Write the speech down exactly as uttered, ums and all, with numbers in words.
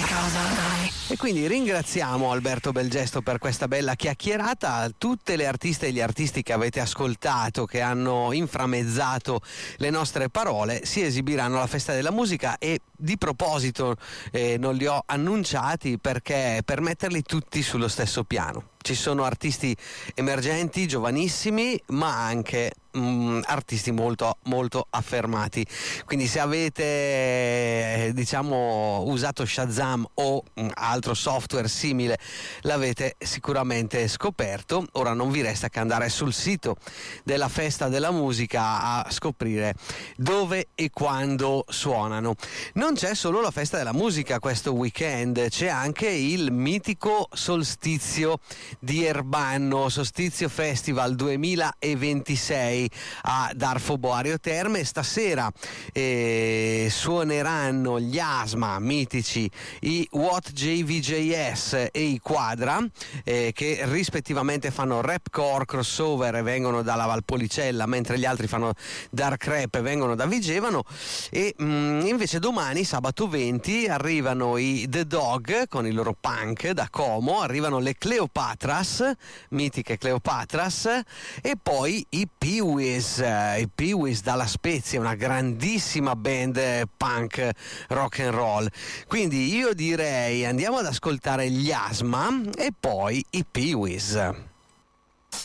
E quindi ringraziamo Alberto Belgesto per questa bella chiacchierata. Tutte le artiste e gli artisti che avete ascoltato, che hanno inframezzato le nostre parole, si esibiranno alla Festa della Musica, e di proposito eh, non li ho annunciati perché per metterli tutti sullo stesso piano. Ci sono artisti emergenti, giovanissimi, ma anche mh, artisti molto, molto affermati. Quindi se avete eh, diciamo usato Shazam o mh, altro software simile, l'avete sicuramente scoperto. Ora non vi resta che andare sul sito della Festa della Musica a scoprire dove e quando suonano. Non c'è solo la Festa della Musica questo weekend, c'è anche il mitico solstizio di Erbanno, Solstizio Festival duemilaventisei a Darfo Boario Terme. Stasera eh, suoneranno gli Asma mitici, i What J V J S e i Quadra, eh, che rispettivamente fanno rapcore, crossover e vengono dalla Valpolicella, mentre gli altri fanno dark rap e vengono da Vigevano. E mh, invece domani, sabato venti, arrivano i The Dog con il loro punk da Como, arrivano le Cleopatra, mitiche Cleopatras, e poi i Pee-wees, i Pee-wees dalla Spezia, una grandissima band punk rock and roll. Quindi io direi andiamo ad ascoltare gli Asma e poi i Pee-wees.